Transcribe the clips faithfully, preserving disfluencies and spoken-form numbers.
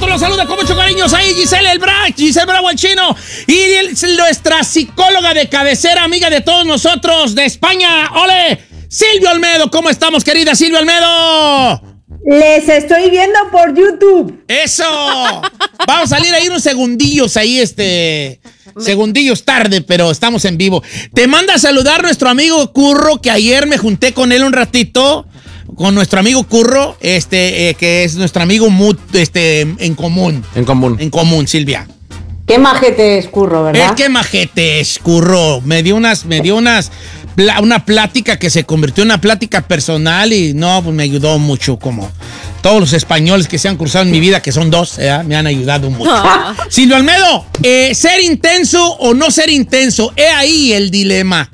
los saluda con mucho cariño. Ahí Giselle el Bra, Giselle Bravo el Chino. Y el, nuestra psicóloga de cabecera, amiga de todos nosotros de España. ¡Ole! Silvia Olmedo, ¿cómo estamos, querida Silvia Olmedo? Les estoy viendo por YouTube. ¡Eso! Vamos a salir ahí unos segundillos ahí, este... Segundillos tarde, pero estamos en vivo. Te manda a saludar nuestro amigo Curro, que ayer me junté con él un ratito, con nuestro amigo Curro, este, eh, que es nuestro amigo mut, este, en común. En común. En común, Silvia. Qué majete es Curro, ¿verdad? Es que majete es Curro. Me dio unas, me dio unas, una plática que se convirtió en una plática personal y no, pues me ayudó mucho, como todos los españoles que se han cruzado en mi vida, que son dos, ¿eh? Me han ayudado mucho. Ah. Silvio Almedo, eh, ¿ser intenso o no ser intenso? He ahí el dilema.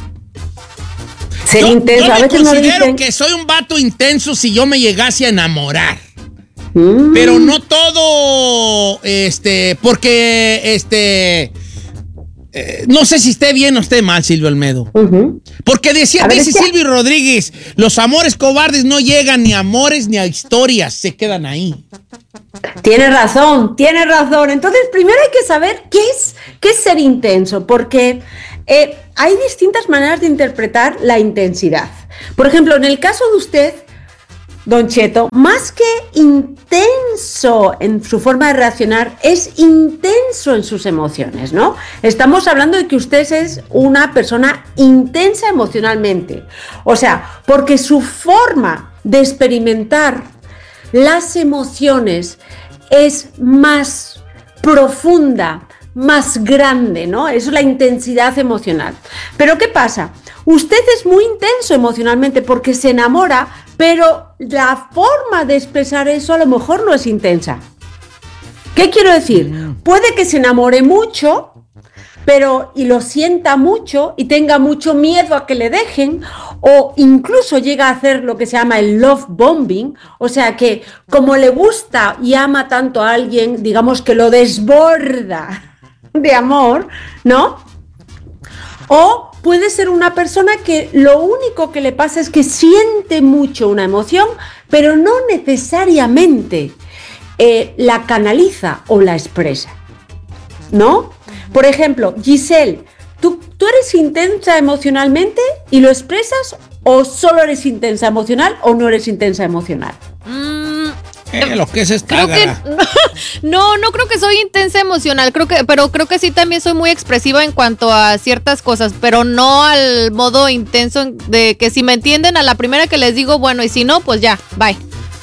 Ser yo, intenso, yo a me veces considero no que soy un vato intenso si yo me llegase a enamorar. Mm. Pero no todo, este, porque, este... Eh, no sé si esté bien o esté mal, Silvio Olmedo. Uh-huh. Porque decía, dice Silvio Rodríguez, los amores cobardes no llegan ni a amores ni a historias, se quedan ahí. Tienes razón, tienes razón. Entonces, primero hay que saber qué es, qué es ser intenso, porque eh, hay distintas maneras de interpretar la intensidad. Por ejemplo, en el caso de usted, Don Cheto, más que intenso en su forma de reaccionar, es intenso en sus emociones, ¿no? Estamos hablando de que usted es una persona intensa emocionalmente. O sea, porque su forma de experimentar las emociones es más profunda, más grande, ¿no? Eso es la intensidad emocional. Pero ¿qué pasa? Usted es muy intenso emocionalmente porque se enamora, pero la forma de expresar eso a lo mejor no es intensa. ¿Qué quiero decir? Puede que se enamore mucho, pero y lo sienta mucho y tenga mucho miedo a que le dejen, o incluso llega a hacer lo que se llama el love bombing, o sea que como le gusta y ama tanto a alguien, digamos que lo desborda de amor, ¿no? O puede ser una persona que lo único que le pasa es que siente mucho una emoción, pero no necesariamente eh, la canaliza o la expresa, ¿no? Por ejemplo, Giselle, ¿tú, ¿tú eres intensa emocionalmente y lo expresas o solo eres intensa emocional o no eres intensa emocional? Mm. Eh, lo que es esta. Creo que no, no creo que soy intensa emocional, creo que, pero creo que sí también soy muy expresiva en cuanto a ciertas cosas, pero no al modo intenso de que si me entienden a la primera que les digo, bueno, y si no, pues ya, bye.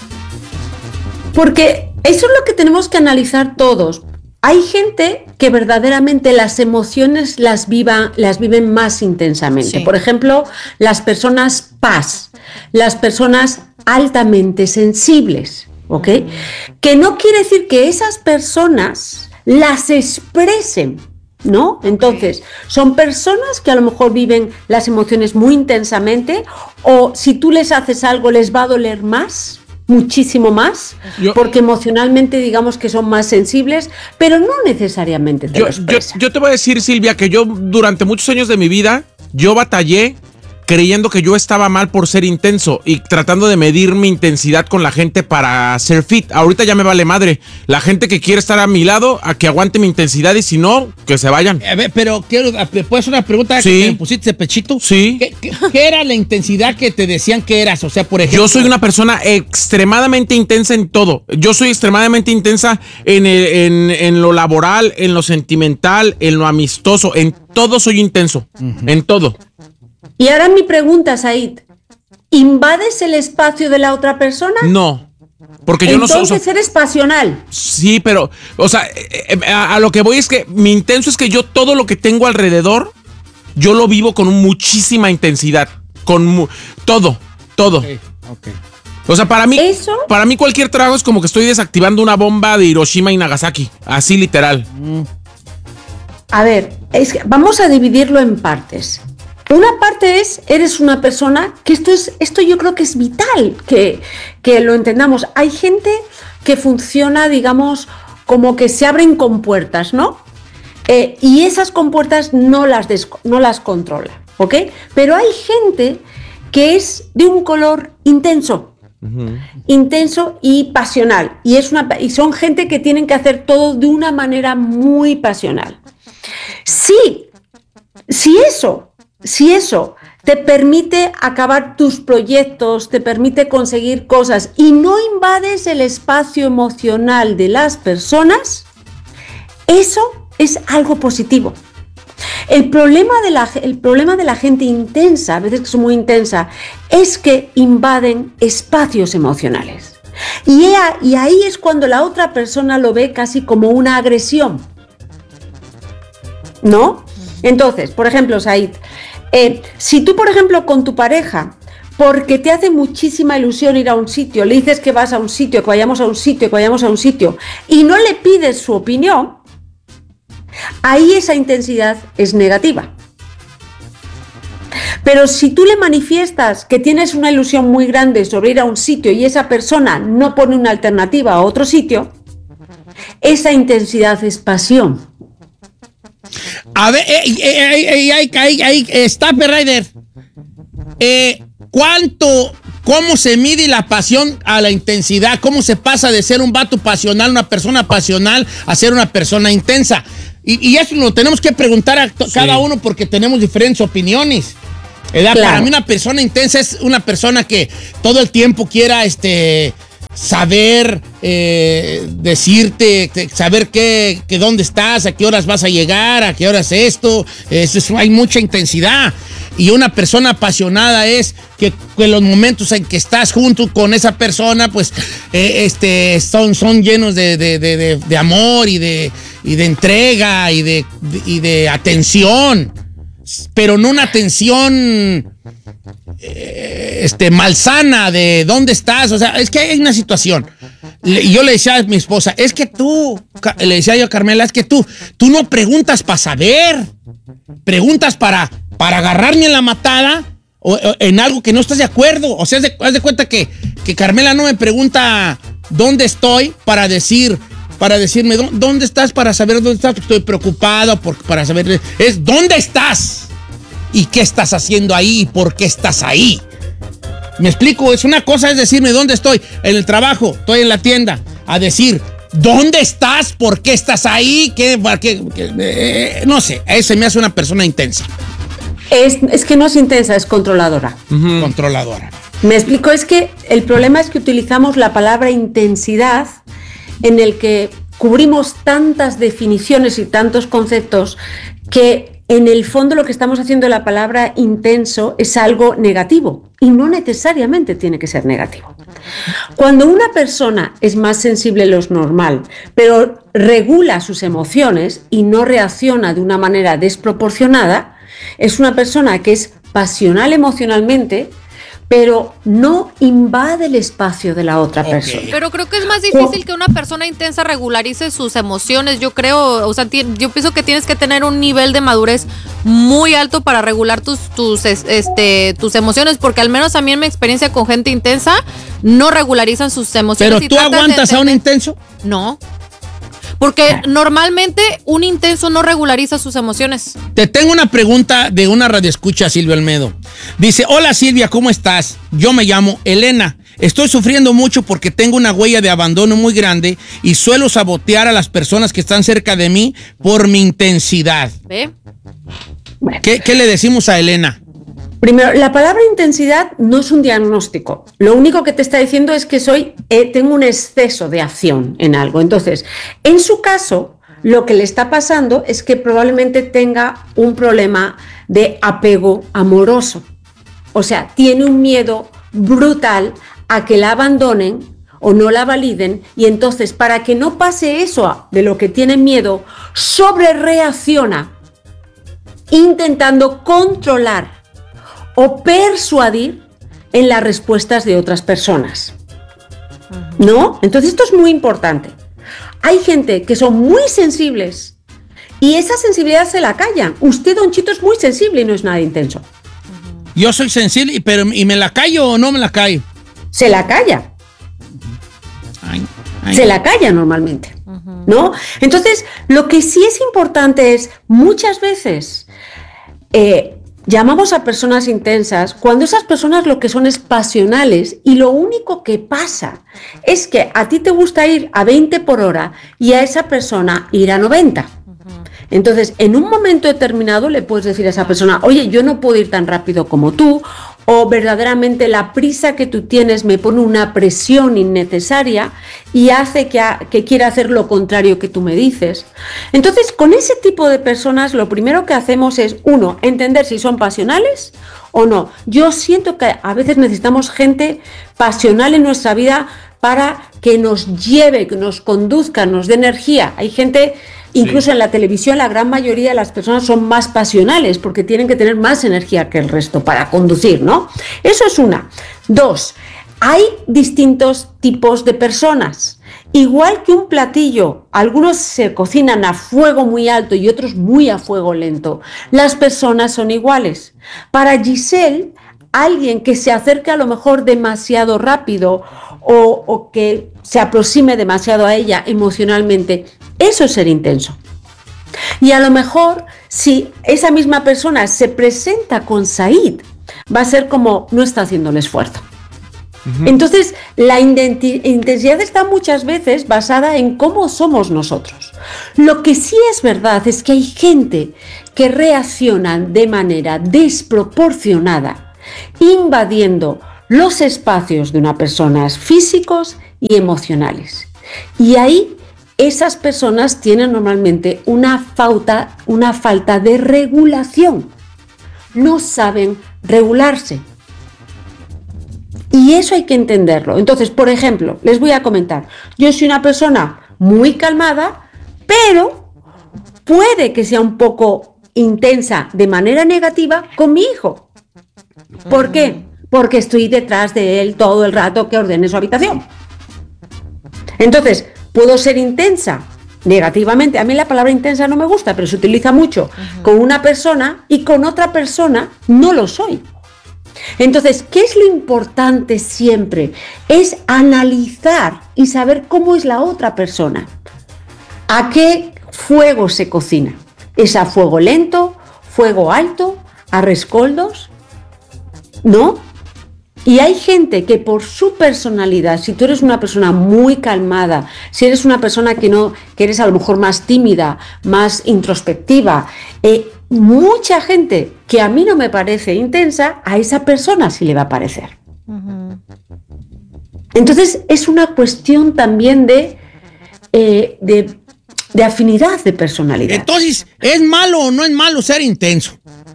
Porque eso es lo que tenemos que analizar todos. Hay gente que verdaderamente las emociones las viva, las viven más intensamente. Sí. Por ejemplo, las personas paz, las personas altamente sensibles. ¿Ok? Que no quiere decir que esas personas las expresen, ¿no? Entonces, son personas que a lo mejor viven las emociones muy intensamente, o si tú les haces algo les va a doler más, muchísimo más, yo, porque emocionalmente digamos que son más sensibles, pero no necesariamente te yo, lo expresan. Yo, yo te voy a decir, Silvia, que yo durante muchos años de mi vida, yo batallé creyendo que yo estaba mal por ser intenso y tratando de medir mi intensidad con la gente para ser fit. Ahorita ya me vale madre. La gente que quiere estar a mi lado, a que aguante mi intensidad, y si no, que se vayan. A ver, pero quiero, ¿puedes hacer una pregunta? Sí. ¿Que me pusiste de pechito? Sí. ¿Qué, qué, ¿Qué era la intensidad que te decían que eras? O sea, por ejemplo... Yo soy una persona extremadamente intensa en todo. Yo soy extremadamente intensa en, el, en, en lo laboral, en lo sentimental, en lo amistoso. En todo soy intenso. Uh-huh. En todo. Y ahora mi pregunta, Said, ¿invades el espacio de la otra persona? No, porque yo Entonces no soy... Entonces eres pasional. Sí, pero, o sea, a, a lo que voy es que mi intenso es que yo todo lo que tengo alrededor, yo lo vivo con muchísima intensidad, con mu- todo, todo. Okay, okay. O sea, para mí, ¿Eso? para mí cualquier trago es como que estoy desactivando una bomba de Hiroshima y Nagasaki, así literal. Mm. A ver, es que vamos a dividirlo en partes. Una parte es, eres una persona, que esto es, esto yo creo que es vital, que, que lo entendamos. Hay gente que funciona, digamos, como que se abren compuertas, ¿no? Eh, y esas compuertas no las, des, no las controla, ¿ok? Pero hay gente que es de un color intenso, Uh-huh. Intenso y pasional. Y, es una, y son gente que tienen que hacer todo de una manera muy pasional. Sí, si eso, si eso te permite acabar tus proyectos, te permite conseguir cosas y no invades el espacio emocional de las personas, eso es algo positivo. El problema de la, el problema de la gente intensa, a veces que son muy intensa, es que invaden espacios emocionales. Y, ea, y ahí es cuando la otra persona lo ve casi como una agresión, ¿no? Entonces, por ejemplo, Said, eh, si tú, por ejemplo, con tu pareja, porque te hace muchísima ilusión ir a un sitio, le dices que vas a un sitio, que vayamos a un sitio, que vayamos a un sitio, y no le pides su opinión, ahí esa intensidad es negativa. Pero si tú le manifiestas que tienes una ilusión muy grande sobre ir a un sitio y esa persona no pone una alternativa a otro sitio, esa intensidad es pasión. A ver, eh, eh, eh, eh, eh, eh, Staffer Rider, eh, ¿cuánto, cómo se mide la pasión a la intensidad? ¿Cómo se pasa de ser un vato pasional, una persona pasional, a ser una persona intensa? Y, y eso lo tenemos que preguntar a sí. cada uno porque tenemos diferentes opiniones. Claro. Para mí una persona intensa es una persona que todo el tiempo quiera este, saber, eh, decirte, saber qué, que dónde estás, a qué horas vas a llegar, a qué horas esto. Eso es, hay mucha intensidad. Y una persona apasionada es que, que los momentos en que estás junto con esa persona, pues, eh, este, son, son llenos de, de, de, de, de amor y de, y de entrega y de, de, y de atención. Pero no una atención eh, este, malsana de dónde estás. O sea, es que hay una situación. Y yo le decía a mi esposa, es que tú, le decía yo a Carmela, es que tú, tú no preguntas para saber. Preguntas para, para agarrarme en la matada o, o en algo que no estás de acuerdo. O sea, haz de, haz de cuenta que, que Carmela no me pregunta dónde estoy para decir... para decirme, ¿dónde estás? Para saber dónde estás, porque estoy preocupado, por, para saber, es ¿dónde estás? ¿Y qué estás haciendo ahí? ¿Y por qué estás ahí? ¿Me explico? Es una cosa es decirme, ¿dónde estoy? En el trabajo, estoy en la tienda, a decir, ¿dónde estás? ¿Por qué estás ahí? ¿Qué? qué, qué eh, no sé, ese me hace una persona intensa. Es, es que no es intensa, es controladora. Uh-huh. Controladora. Me explico, es que el problema es que utilizamos la palabra intensidad en el que cubrimos tantas definiciones y tantos conceptos que en el fondo lo que estamos haciendo de la palabra intenso es algo negativo y no necesariamente tiene que ser negativo. Cuando una persona es más sensible de lo normal, pero regula sus emociones y no reacciona de una manera desproporcionada, es una persona que es pasional emocionalmente, pero no invade el espacio de la otra okay. persona. Pero creo que es más difícil que una persona intensa regularice sus emociones. Yo creo, o sea, yo pienso que tienes que tener un nivel de madurez muy alto para regular tus, tus, este, tus emociones, porque al menos a mí en mi experiencia con gente intensa, no regularizan sus emociones. ¿Pero tú aguantas a un intenso? No. Porque normalmente un intenso no regulariza sus emociones. Te tengo una pregunta de una radioescucha, Silvia Olmedo. Dice, hola Silvia, ¿cómo estás? Yo me llamo Elena. Estoy sufriendo mucho porque tengo una huella de abandono muy grande y suelo sabotear a las personas que están cerca de mí por mi intensidad. ¿Ve? ¿Qué, qué le decimos a Elena? Primero, la palabra intensidad no es un diagnóstico. Lo único que te está diciendo es que soy, eh, tengo un exceso de acción en algo. Entonces, en su caso, lo que le está pasando es que probablemente tenga un problema de apego amoroso. O sea, tiene un miedo brutal a que la abandonen o no la validen, y entonces, para que no pase eso de lo que tiene miedo, sobrereacciona, intentando controlar o persuadir en las respuestas de otras personas, ¿no? Entonces esto es muy importante. Hay gente que son muy sensibles y esa sensibilidad se la callan. Usted, Don Chito, es muy sensible y no es nada intenso. Yo soy sensible, pero ¿y me la callo o no me la callo? Se la calla. Ay, ay. Se la calla normalmente, ¿no? Entonces, lo que sí es importante es, muchas veces... Eh, llamamos a personas intensas cuando esas personas lo que son es pasionales y lo único que pasa es que a ti te gusta ir a veinte por hora y a esa persona ir a noventa. Entonces, en un momento determinado le puedes decir a esa persona, oye, yo no puedo ir tan rápido como tú, o verdaderamente la prisa que tú tienes me pone una presión innecesaria y hace que, a, que quiera hacer lo contrario que tú me dices. Entonces, con ese tipo de personas, lo primero que hacemos es, uno, entender si son pasionales o no. Yo siento que a veces necesitamos gente pasional en nuestra vida para que nos lleve, que nos conduzca, nos dé energía. Hay gente... Incluso sí. En la televisión la gran mayoría de las personas son más pasionales porque tienen que tener más energía que el resto para conducir, ¿no? Eso es una. Dos, hay distintos tipos de personas. Igual que un platillo, algunos se cocinan a fuego muy alto y otros muy a fuego lento. Las personas son iguales. Para Giselle, alguien que se acerque a lo mejor demasiado rápido o, o que se aproxime demasiado a ella emocionalmente, eso es ser intenso. Y a lo mejor, si esa misma persona se presenta con Said, va a ser como no está haciendo el esfuerzo. Uh-huh. Entonces, la identi- intensidad está muchas veces basada en cómo somos nosotros. Lo que sí es verdad es que hay gente que reacciona de manera desproporcionada, invadiendo los espacios de una persona físicos y emocionales. Y ahí esas personas tienen normalmente una falta, una falta de regulación. No saben regularse. Y eso hay que entenderlo. Entonces, por ejemplo, les voy a comentar. Yo soy una persona muy calmada, pero puede que sea un poco intensa de manera negativa con mi hijo. ¿Por qué? Porque estoy detrás de él todo el rato que ordene su habitación. Entonces, puedo ser intensa negativamente. A mí la palabra intensa no me gusta, pero se utiliza mucho uh-huh. con una persona y con otra persona no lo soy. Entonces, ¿qué es lo importante siempre? Es analizar y saber cómo es la otra persona. ¿A qué fuego se cocina? ¿Es a fuego lento? ¿Fuego alto? ¿A rescoldos? ¿No? Y hay gente que por su personalidad, si tú eres una persona muy calmada, si eres una persona que no, que eres a lo mejor más tímida, más introspectiva, eh, mucha gente que a mí no me parece intensa, a esa persona sí le va a parecer. Uh-huh. Entonces es una cuestión también de, eh, de, de afinidad de personalidad. Entonces, ¿es malo o no es malo ser intenso?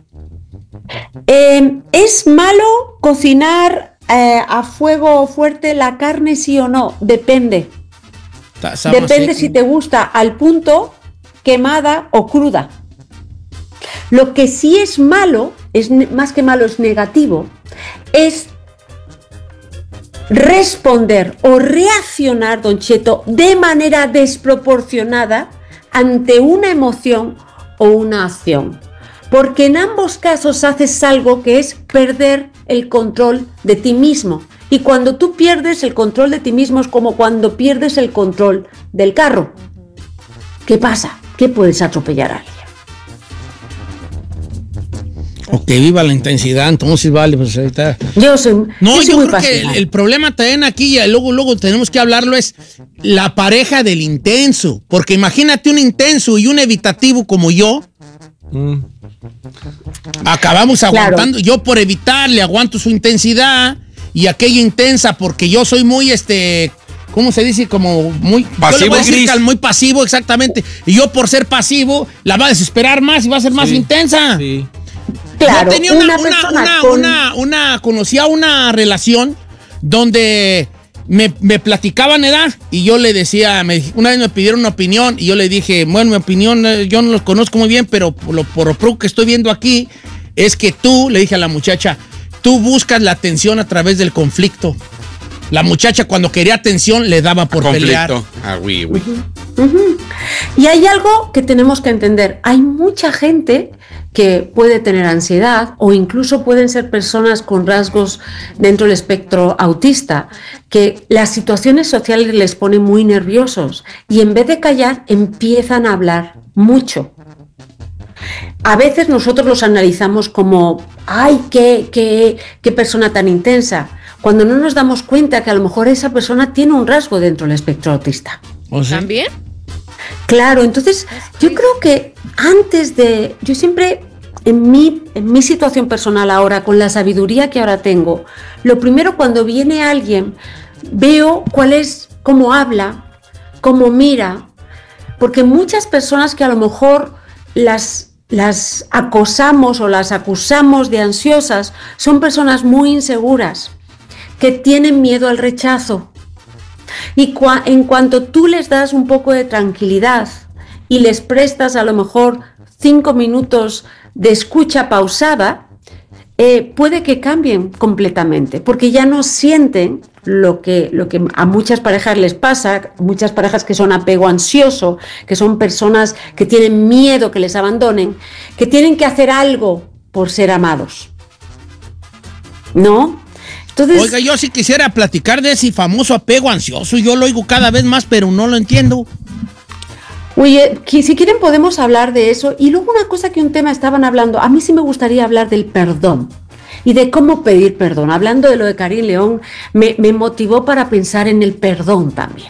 Eh, ¿Es malo cocinar eh, a fuego fuerte la carne, sí o no? Depende. Depende si te gusta al punto, quemada o cruda. Lo que sí es malo, es más que malo, es negativo, es responder o reaccionar, Don Cheto, de manera desproporcionada ante una emoción o una acción. Porque en ambos casos haces algo que es perder el control de ti mismo. Y cuando tú pierdes el control de ti mismo es como cuando pierdes el control del carro. ¿Qué pasa? Que puedes atropellar a alguien. Ok, viva la intensidad, entonces vale, pues ahorita. Yo soy. No, yo, soy yo muy creo pasional. que el, el problema también aquí, y luego, luego tenemos que hablarlo, es la pareja del intenso. Porque imagínate un intenso y un evitativo como yo. Mm. Acabamos aguantando, claro. Yo por evitar le aguanto su intensidad y aquella intensa porque yo soy muy este, ¿cómo se dice? Como muy pasivo, decir, muy pasivo, exactamente. Y yo por ser pasivo la va a desesperar más y va a ser más sí. intensa. Sí. Claro. Yo tenía una, una, una, una, con... una, una, conocía una relación donde me, me platicaban edad y yo le decía, me, una vez me pidieron una opinión y yo le dije, bueno, mi opinión yo no los conozco muy bien, pero por lo, por lo poco que estoy viendo aquí es que tú, le dije a la muchacha, tú buscas la atención a través del conflicto. La muchacha cuando quería atención le daba por conflicto. Pelear. Ah, oui, oui. Uh-huh. Uh-huh. Y hay algo que tenemos que entender. Hay mucha gente que puede tener ansiedad o incluso pueden ser personas con rasgos dentro del espectro autista, que las situaciones sociales les ponen muy nerviosos y en vez de callar empiezan a hablar mucho. A veces nosotros los analizamos como, ¡ay, qué, qué, qué persona tan intensa! Cuando no nos damos cuenta que a lo mejor esa persona tiene un rasgo dentro del espectro autista. ¿O sea? ¿También? Claro, entonces yo creo que antes de, yo siempre en mi, en mi situación personal ahora, con la sabiduría que ahora tengo, lo primero cuando viene alguien, veo cuál es, cómo habla, cómo mira, porque muchas personas que a lo mejor las, las acosamos o las acusamos de ansiosas son personas muy inseguras, que tienen miedo al rechazo. Y cua- en cuanto tú les das un poco de tranquilidad y les prestas a lo mejor cinco minutos de escucha pausada, eh, puede que cambien completamente, porque ya no sienten lo que, lo que a muchas parejas les pasa, muchas parejas que son apego ansioso, que son personas que tienen miedo que les abandonen, que tienen que hacer algo por ser amados, ¿no? Entonces, Oiga, yo sí quisiera platicar de ese famoso apego ansioso. Yo lo oigo cada vez más, pero no lo entiendo. oye, que si quieren podemos hablar de eso. Y luego una cosa que un tema estaban hablando, a mí sí me gustaría hablar del perdón y de cómo pedir perdón. Hablando de lo de Karim León, me, me motivó para pensar en el perdón también.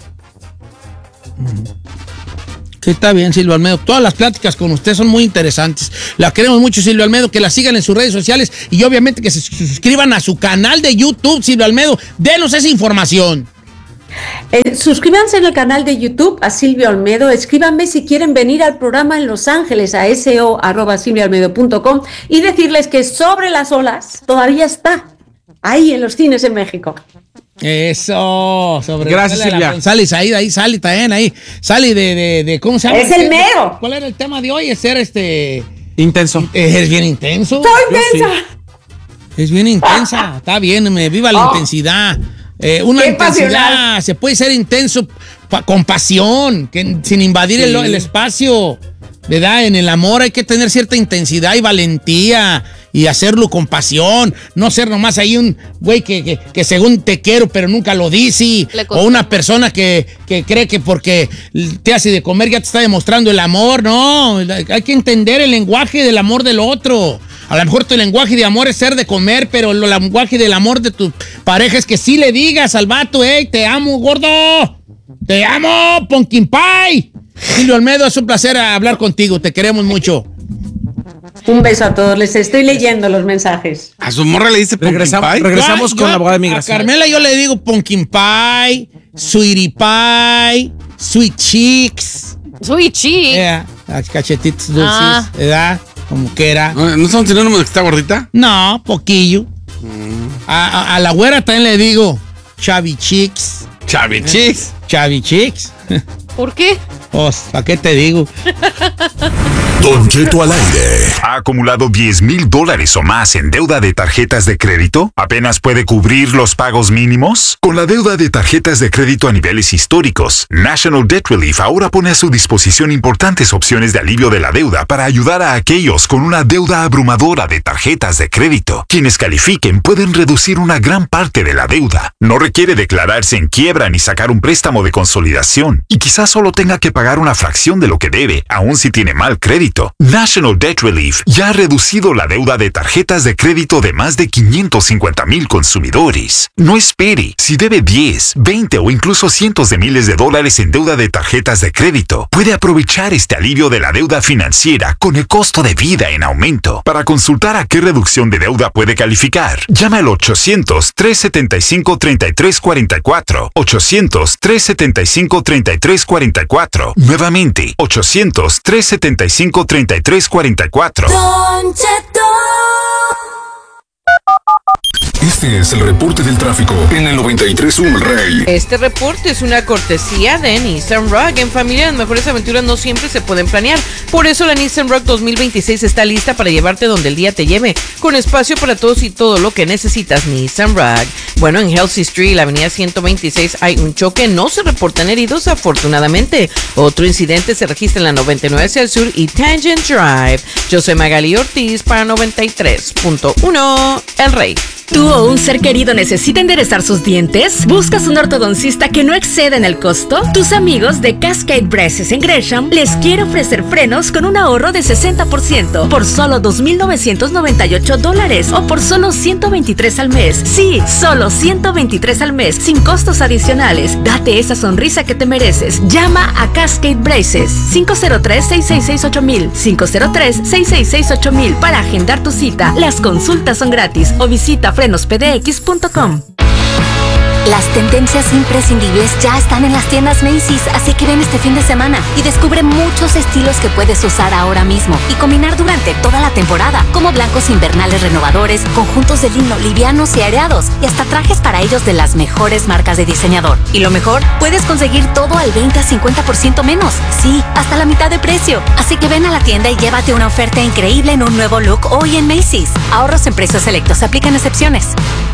Sí, está bien, Silvia Olmedo. Todas las pláticas con usted son muy interesantes. La queremos mucho, Silvia Olmedo. Que la sigan en sus redes sociales y obviamente que se suscriban a su canal de YouTube, Silvia Olmedo. Denos esa información. Eh, suscríbanse en el canal de YouTube a Silvia Olmedo. Escríbanme si quieren venir al programa en Los Ángeles a ese o arroba silvia olmedo punto com y decirles que Sobre las Olas todavía está ahí en los cines en México. Eso, sobre Gracias, la- Silvia. González, ahí, ahí sale también, ahí. Sale de, de, de ¿cómo se llama? Es el mero. ¿Cuál era el tema de hoy? Es ser este. Intenso. Es bien intenso. ¡Soy sí. intensa! Es bien intensa. Está bien, me viva la Oh. intensidad. Eh, una Qué intensidad, pasional. se puede ser intenso pa- con pasión, que, sin invadir el, el espacio. ¿Verdad? En el amor hay que tener cierta intensidad y valentía y hacerlo con pasión. No ser nomás ahí un güey que, que, que según te quiero, pero nunca lo dice. Le costó. O una persona que, que cree que porque te hace de comer ya te está demostrando el amor. No, hay que entender el lenguaje del amor del otro. A lo mejor tu lenguaje de amor es ser de comer, pero el lenguaje del amor de tu pareja es que sí le digas al vato, hey, te amo, gordo. Te amo, pumpkin pie. Silvia Olmedo, es un placer hablar contigo. Te queremos mucho. Un beso a todos, les estoy leyendo los mensajes. A su morra le dice pumpkin Regresamos, pie. regresamos Yo- con yo la abogada de a migración. Carmela yo le digo pumpkin pie, sweetie pie, sweet cheeks, Soy chi. yeah, cachetitos dulces, Ah. ¿verdad? Como que era. ¿No, ¿No son sinónimos de que está gordita? No, poquillo. A, a- a la güera también le digo chavi cheeks, Chavi chicks. chavi cheeks. ¿Por qué? Pues, ¿para qué te digo? Don Cheto al aire. ¿Ha acumulado diez mil dólares o más en deuda de tarjetas de crédito? ¿Apenas puede cubrir los pagos mínimos? Con la deuda de tarjetas de crédito a niveles históricos, National Debt Relief ahora pone a su disposición importantes opciones de alivio de la deuda para ayudar a aquellos con una deuda abrumadora de tarjetas de crédito. Quienes califiquen pueden reducir una gran parte de la deuda. No requiere declararse en quiebra ni sacar un préstamo de consolidación. Y quizás solo tenga que pagar una fracción de lo que debe, aun si tiene mal crédito. National Debt Relief ya ha reducido la deuda de tarjetas de crédito de más de quinientos cincuenta mil consumidores. No espere. Si debe diez, veinte o incluso cientos de miles de dólares en deuda de tarjetas de crédito, puede aprovechar este alivio de la deuda financiera con el costo de vida en aumento. Para consultar a qué reducción de deuda puede calificar, llama al ochocientos, trescientos setenta y cinco, treinta y tres cuarenta y cuatro. ochocientos, trescientos setenta y cinco, treinta y tres cuarenta y cuatro. Nuevamente, ochocientos, trescientos setenta y cinco, treinta y tres cuarenta y cuatro. Don Cheto. Este es el reporte del tráfico en el noventa y tres uno El Rey. Este reporte es una cortesía de Nissan Rogue. En familia, las mejores aventuras no siempre se pueden planear. Por eso la Nissan Rogue dos mil veintiséis está lista para llevarte donde el día te lleve, con espacio para todos y todo lo que necesitas. Nissan Rogue. Bueno, en Halsey Street, la avenida ciento veintiséis, hay un choque. No se reportan heridos, afortunadamente. Otro incidente se registra en la noventa y nueve hacia el sur y Tangent Drive. Yo soy Magali Ortiz para noventa y tres punto uno El Rey. ¿Tú o un ser querido necesita enderezar sus dientes? ¿Buscas un ortodoncista que no exceda en el costo? Tus amigos de Cascade Braces en Gresham les quiere ofrecer frenos con un ahorro de sesenta por ciento por solo dos mil novecientos noventa y ocho dólares o por solo ciento veintitrés al mes. Sí, solo ciento veintitrés al mes, sin costos adicionales. Date esa sonrisa que te mereces. Llama a Cascade Braces cinco cero tres, seis seis seis, ocho mil, cinco cero tres, seis seis seis, ocho mil para agendar tu cita. Las consultas son gratis o visita frenos p d x punto com. Las tendencias imprescindibles ya están en las tiendas Macy's, así que ven este fin de semana y descubre muchos estilos que puedes usar ahora mismo y combinar durante toda la temporada, como blancos invernales renovadores, conjuntos de lino livianos y aireados y hasta trajes para ellos de las mejores marcas de diseñador. Y lo mejor, puedes conseguir todo al veinte a cincuenta por ciento menos. Sí, hasta la mitad de precio. Así que ven a la tienda y llévate una oferta increíble en un nuevo look hoy en Macy's. Ahorros en precios selectos, se aplican excepciones.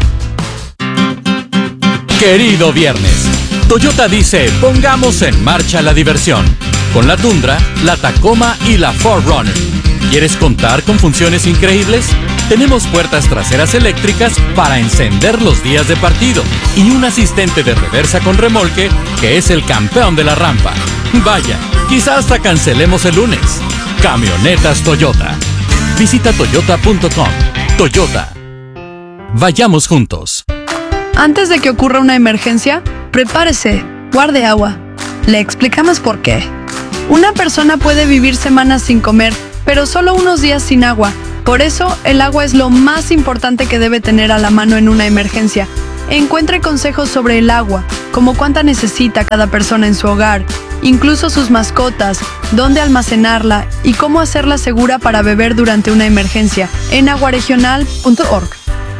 Querido viernes, Toyota dice, pongamos en marcha la diversión. Con la Tundra, la Tacoma y la cuatro runner. ¿Quieres contar con funciones increíbles? Tenemos puertas traseras eléctricas para encender los días de partido y un asistente de reversa con remolque que es el campeón de la rampa. Vaya, quizá hasta cancelemos el lunes. Camionetas Toyota. Visita toyota punto com. Toyota. Vayamos juntos. Antes de que ocurra una emergencia, prepárese, guarde agua. Le explicamos por qué. Una persona puede vivir semanas sin comer, pero solo unos días sin agua. Por eso, el agua es lo más importante que debe tener a la mano en una emergencia. Encuentre consejos sobre el agua, como cuánta necesita cada persona en su hogar, incluso sus mascotas, dónde almacenarla y cómo hacerla segura para beber durante una emergencia en aguaregional punto org.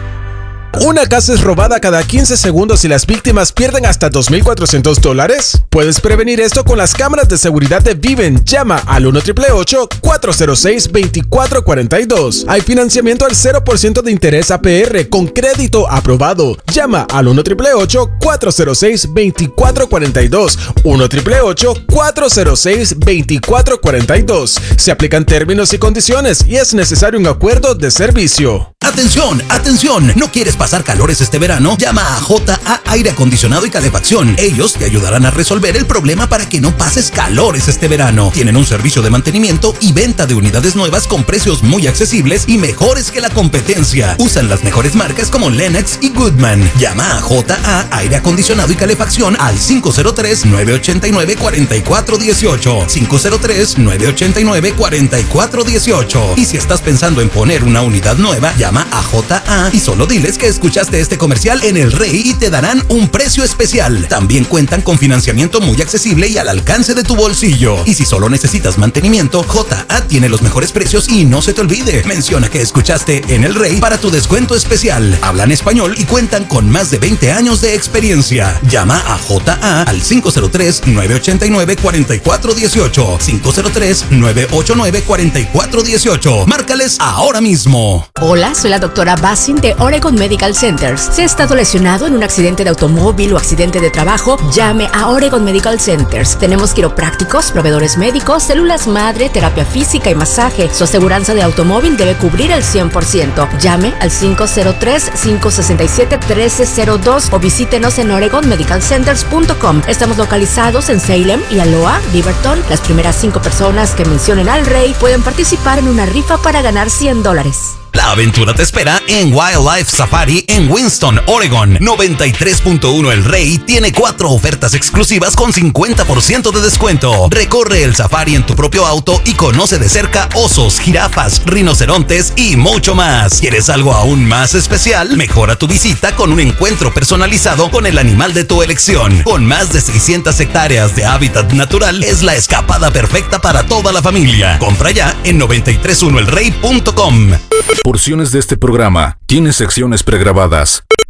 ¿Una casa es robada cada quince segundos y las víctimas pierden hasta dos mil cuatrocientos dólares? Puedes prevenir esto con las cámaras de seguridad de Viven. Llama al uno ocho ocho ocho, cuatro cero seis, dos cuatro cuatro dos. Hay financiamiento al cero por ciento de interés A P R con crédito aprobado. Llama al uno ocho ocho ocho, cuatro cero seis, dos cuatro cuatro dos. uno ocho ocho ocho, cuatro cero seis, dos cuatro cuatro dos. Se aplican términos y condiciones y es necesario un acuerdo de servicio. Atención, atención, ¿no quieres pasar calores este verano? Llama a J A Aire Acondicionado y Calefacción. Ellos te ayudarán a resolver el problema para que no pases calores este verano. Tienen un servicio de mantenimiento y venta de unidades nuevas con precios muy accesibles y mejores que la competencia. Usan las mejores marcas como Lennox y Goodman. Llama a J A Aire Acondicionado y Calefacción al cinco cero tres, nueve ocho nueve, cuatro cuatro uno ocho. cinco cero tres, nueve ocho nueve, cuatro cuatro uno ocho. Y si estás pensando en poner una unidad nueva, llama a J A y solo diles que escuchaste este comercial en El Rey y te darán un precio especial. También cuentan con financiamiento muy accesible y al alcance de tu bolsillo. Y si solo necesitas mantenimiento, J A tiene los mejores precios y no se te olvide, menciona que escuchaste en El Rey para tu descuento especial. Hablan español y cuentan con más de veinte años de experiencia. Llama a J A al cinco cero tres, nueve ocho nueve, cuatro cuatro uno ocho. cinco cero tres, nueve ocho nueve, cuatro cuatro uno ocho. Márcales ahora mismo. Hola, soy la doctora Basin de Oregon Medical Centers. Si ha estado lesionado en un accidente de automóvil o accidente de trabajo, llame a Oregon Medical Centers. Tenemos quiroprácticos, proveedores médicos, células madre, terapia física y masaje. Su aseguranza de automóvil debe cubrir el cien por ciento. Llame al cinco cero tres, cinco seis siete, uno tres cero dos o visítenos en oregon medical centers punto com. Estamos localizados en Salem y Aloha, Beaverton. Las primeras cinco personas que mencionen al Rey pueden participar en una rifa para ganar cien dólares. La aventura te espera en Wildlife Safari en Winston, Oregon. noventa y tres punto uno El Rey tiene cuatro ofertas exclusivas con cincuenta por ciento de descuento. Recorre el safari en tu propio auto y conoce de cerca osos, jirafas, rinocerontes y mucho más. ¿Quieres algo aún más especial? Mejora tu visita con un encuentro personalizado con el animal de tu elección. Con más de seiscientas hectáreas de hábitat natural, es la escapada perfecta para toda la familia. Compra ya en noventa y tres punto uno el rey punto com. Porciones de este programa tienen secciones pregrabadas.